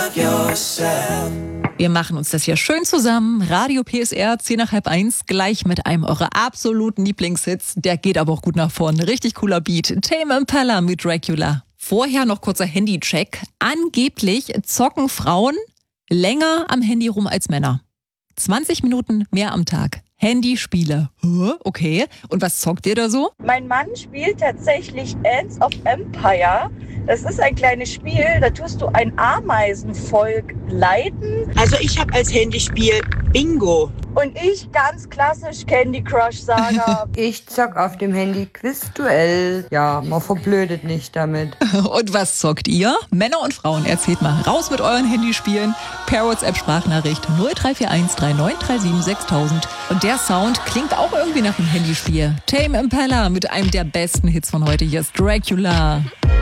Wir machen uns das hier schön zusammen. Radio PSR, 10:30, gleich mit einem eurer absoluten Lieblingshits. Der geht aber auch gut nach vorne. Richtig cooler Beat. Tame Impala mit Dracula. Vorher noch kurzer Handycheck. Angeblich zocken Frauen länger am Handy rum als Männer. 20 Minuten mehr am Tag. Handyspiele. Okay. Und was zockt ihr da so? Mein Mann spielt tatsächlich Ants of Empire. Das ist ein kleines Spiel, da tust du ein Ameisenvolk leiten. Also ich habe als Handyspiel Bingo. Und ich ganz klassisch Candy Crush Saga. Ich zock auf dem Handy Quizduell. Ja, man verblödet nicht damit. Und was zockt ihr? Männer und Frauen, erzählt mal. Raus mit euren Handyspielen. Per WhatsApp-Sprachnachricht 0341 3937 6000. Und der Sound klingt auch irgendwie nach einem Handyspiel. Tame Impala mit einem der besten Hits von heute. Hier ist Dracula.